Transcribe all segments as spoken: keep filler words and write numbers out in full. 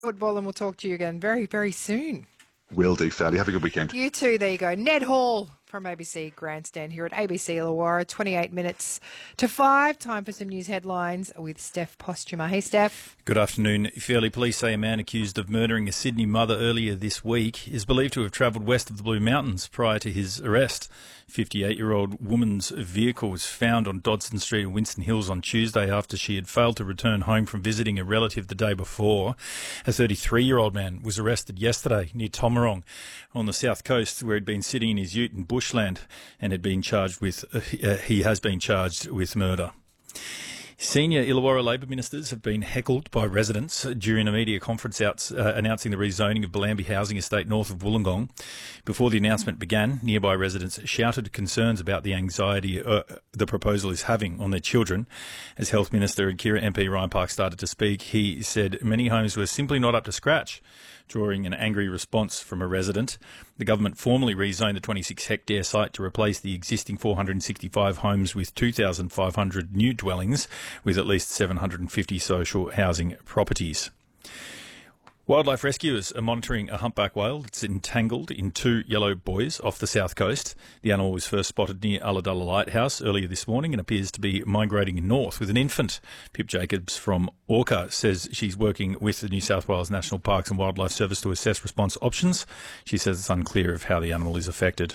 Football, and we'll talk to you again very, very soon. Will do, Sally. Have a good weekend. You too. There you go. Ned Hall from A B C Grandstand here at A B C Illawarra. twenty-eight minutes to five. Time for some news headlines with Steph Postuma. Hey, Steph. Good afternoon. Fairleigh police say a man accused of murdering a Sydney mother earlier this week is believed to have travelled west of the Blue Mountains prior to his arrest. fifty-eight-year-old woman's vehicle was found on Dodson Street in Winston Hills on Tuesday after she had failed to return home from visiting a relative the day before. A thirty-three-year-old man was arrested yesterday near Tomarong on the south coast, where he'd been sitting in his ute in bushland and had been charged with, uh, he has been charged with murder. Senior Illawarra Labor ministers have been heckled by residents during a media conference out, uh, announcing the rezoning of Bellambi housing estate north of Wollongong. Before the announcement began, nearby residents shouted concerns about the anxiety uh, the proposal is having on their children. As Health Minister and Kira M P Ryan Park started to speak, he said many homes were simply not up to scratch, drawing an angry response from a resident. The government formally rezoned the twenty-six hectare site to replace the existing four hundred sixty-five homes with two thousand five hundred new dwellings with at least seven hundred fifty social housing properties. Wildlife rescuers are monitoring a humpback whale that's entangled in two yellow buoys off the south coast. The animal was first spotted near Ulladulla Lighthouse earlier this morning and appears to be migrating north with an infant. Pip Jacobs from Orca says she's working with the New South Wales National Parks and Wildlife Service to assess response options. She says it's unclear of how the animal is affected.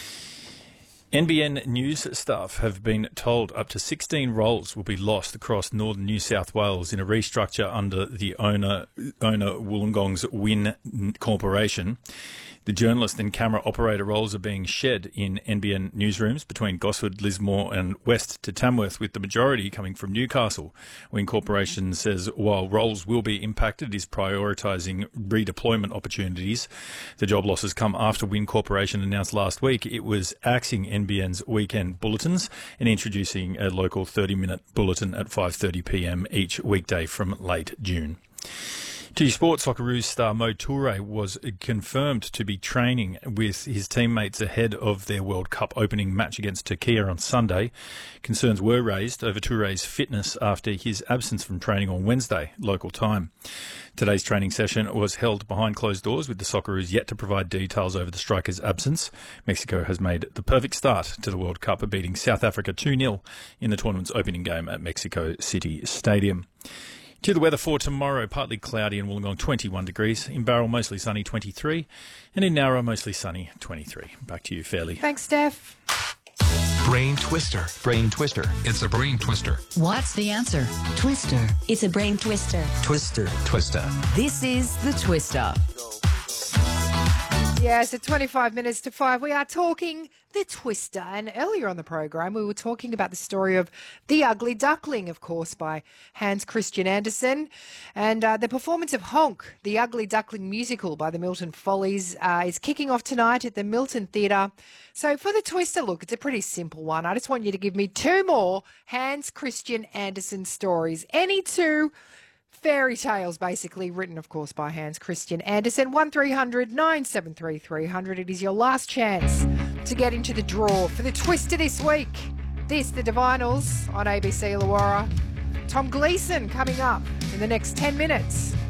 N B N News staff have been told up to sixteen roles will be lost across northern New South Wales in a restructure under the owner, owner Wollongong's Win Corporation. The journalist and camera operator roles are being shed in N B N newsrooms between Gosford, Lismore and west to Tamworth, with the majority coming from Newcastle. Win Corporation says while roles will be impacted, it is prioritising redeployment opportunities. The job losses come after Win Corporation announced last week it was axing N B N's weekend bulletins and introducing a local thirty-minute bulletin at five thirty p m each weekday from late June. T Sports Socceroos star Mo Toure was confirmed to be training with his teammates ahead of their World Cup opening match against Turkey on Sunday. Concerns were raised over Toure's fitness after his absence from training on Wednesday, local time. Today's training session was held behind closed doors, with the Socceroos yet to provide details over the striker's absence. Mexico has made the perfect start to the World Cup, beating South Africa two nil in the tournament's opening game at Mexico City Stadium. To the weather for tomorrow, partly cloudy in Wollongong, twenty-one degrees. In Barrel, mostly sunny, twenty-three. And in Nowra, mostly sunny, twenty-three. Back to you, Fairleigh. Thanks, Steph. Brain Twister. Brain Twister. It's a brain twister. What's the answer? Twister. It's a brain twister. Twister. Twister. This is the Twister. Yes, at twenty-five minutes to five, we are talking the Twister. And earlier on the program, we were talking about the story of The Ugly Duckling, of course, by Hans Christian Andersen. And uh, the performance of Honk, The Ugly Duckling musical by the Milton Follies, uh, is kicking off tonight at the Milton Theatre. So for the Twister, look, it's a pretty simple one. I just want you to give me two more Hans Christian Andersen stories. Any two fairy tales, basically, written, of course, by Hans Christian Andersen. one three hundred nine seven three three hundred. It is your last chance to get into the draw for the Twister this week. This, the Divinals on A B C Illawarra. Tom Gleeson coming up in the next ten minutes.